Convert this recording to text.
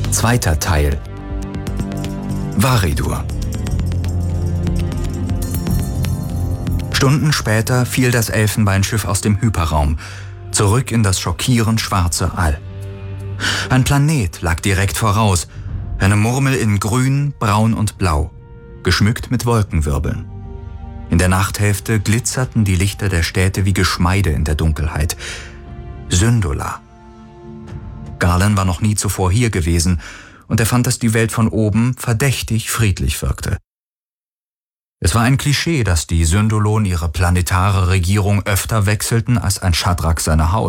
Zweiter Teil. Varidur. Stunden später fiel das Elfenbeinschiff aus dem Hyperraum, zurück in das schockierend schwarze All. Ein Planet lag direkt voraus, eine Murmel in Grün, Braun und Blau, geschmückt mit Wolkenwirbeln. In der Nachthälfte glitzerten die Lichter der Städte wie Geschmeide in der Dunkelheit. Syndola. Garland war noch nie zuvor hier gewesen und er fand, dass die Welt von oben verdächtig friedlich wirkte. Es war ein Klischee, dass die Syndolonen ihre planetare Regierung öfter wechselten als ein Schadrach seine Haut.